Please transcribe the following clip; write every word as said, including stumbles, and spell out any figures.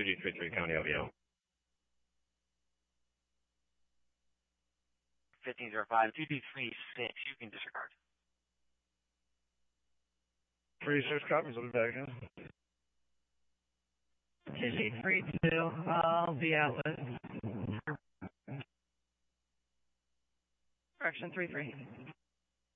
two D three three, County O V O. fifteen zero five, two D three six, you can disregard. three six copies, I'll be back in. two D three two, I'll be out with. Correction, three three.